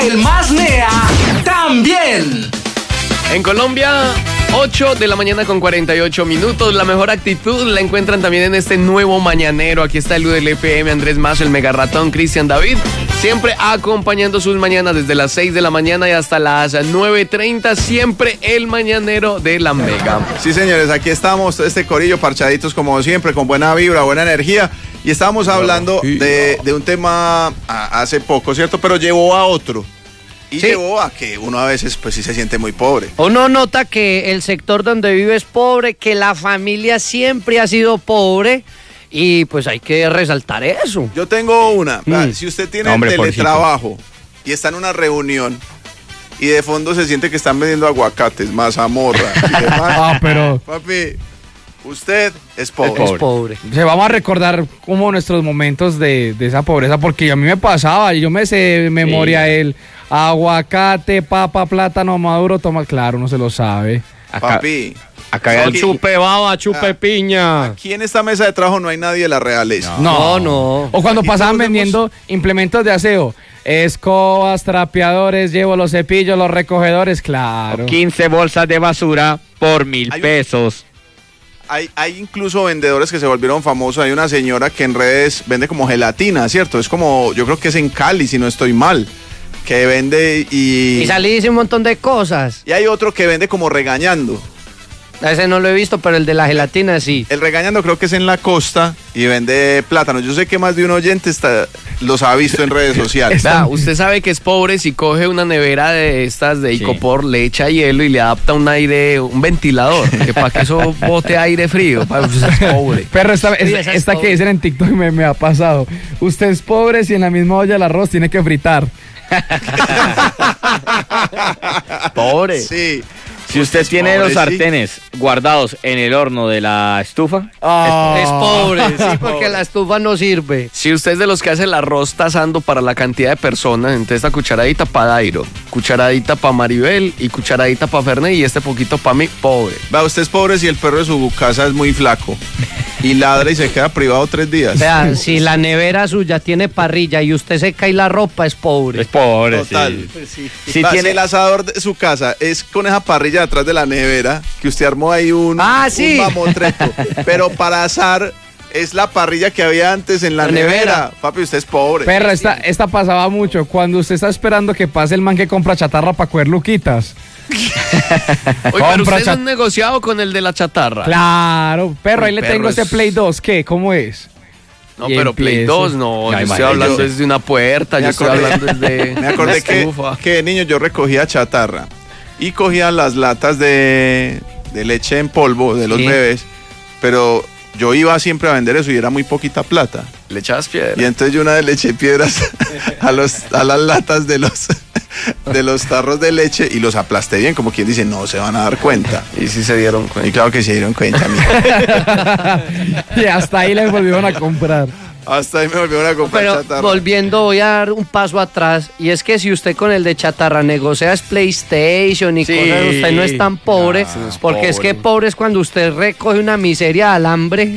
El más Nea también. En Colombia, 8 de la mañana con 48 minutos. La mejor actitud la encuentran también en este nuevo mañanero. Aquí está el del FM, Andrés Mazo, el mega ratón, Cristian David. Siempre acompañando sus mañanas desde las 6 de la mañana y hasta las 9:30. Siempre el mañanero de la Mega. Sí, señores, aquí estamos, este corillo, parchaditos como siempre, con buena vibra, buena energía. Y estábamos hablando de un tema hace poco, ¿cierto? Pero llevó a otro. Y sí, llevó a que uno a veces pues sí se siente muy pobre. Uno nota que el sector donde vive es pobre, que la familia siempre ha sido pobre y pues hay que resaltar eso. Yo tengo una. Si usted tiene teletrabajo y está en una reunión y de fondo se siente que están vendiendo aguacates, mazamorra y demás. Pero... Papi, usted es pobre. Es pobre. Vamos a recordar como nuestros momentos de esa pobreza, porque a mí me pasaba, y yo me sé de memoria el aguacate, papa, plátano maduro, toma, claro, no se lo sabe. Papi. Acá hay chupe baba, chupe piña. Aquí en esta mesa de trabajo no hay nadie de la realeza. No. O cuando pasaban vendiendo implementos de aseo. Escobas, trapeadores, llevo los cepillos, los recogedores, claro. 15 bolsas de basura por 1,000 pesos. Hay incluso vendedores que se volvieron famosos. Hay una señora que en redes vende como gelatina, ¿cierto? Es como, yo creo que es en Cali, si no estoy mal, que vende y salí dice un montón de cosas. Y hay otro que vende como regañando. Ese no lo he visto, pero el de la gelatina sí. El regañando creo que es en la costa y vende plátanos. Yo sé que más de un oyente los ha visto en redes sociales. Usted sabe que es pobre si coge una nevera de estas de Icopor, le echa hielo y le adapta un aire, un ventilador, que para que eso bote aire frío. Usted es pobre. Pero esta que dicen en TikTok me ha pasado. Usted es pobre si en la misma olla el arroz tiene que fritar. Pobre. Sí. Si usted tiene los sartenes guardados en el horno de la estufa, es pobre, sí, porque la estufa no sirve. Si usted es de los que hace el arroz tasando para la cantidad de personas, entonces esta cucharadita para Dairo, cucharadita para Maribel y cucharadita para Fernet y este poquito para mí, pobre. Usted es pobre si el perro de su casa es muy flaco y ladra y se queda privado 3 días. Vea, si la nevera suya tiene parrilla y usted se cae la ropa, es pobre. Es pobre, total. sí. Si tiene el asador de su casa, es con esa parrilla atrás de la nevera, que usted armó ahí un mamotreto, pero para asar es la parrilla que había antes en la nevera. Papi, usted es pobre. Perro, esta pasaba mucho, cuando usted está esperando que pase el man que compra chatarra para coger luquitas. Oye, pero usted es un negociado con el de la chatarra. Claro, perro, ahí le tengo este Play 2, ¿qué? ¿Cómo es? No, pero Play 2 no, yo estoy hablando desde una puerta, yo estoy hablando desde me acordé que de niño yo recogía chatarra y cogía las latas de leche en polvo de los bebés, pero yo iba siempre a vender eso y era muy poquita plata. Le echabas piedra. Y entonces yo una vez le eché piedras a las latas de los tarros de leche y los aplasté bien, como quien dice, no se van a dar cuenta. Y sí se dieron cuenta. Y claro que se dieron cuenta, Y hasta ahí les volvieron a comprar. Hasta ahí me volvieron a comprar chatarra. Pero volviendo, voy a dar un paso atrás. Y es que si usted con el de chatarra negocia es PlayStation y cosas, usted no es tan pobre. Porque es que pobre es cuando usted recoge una miseria de alambre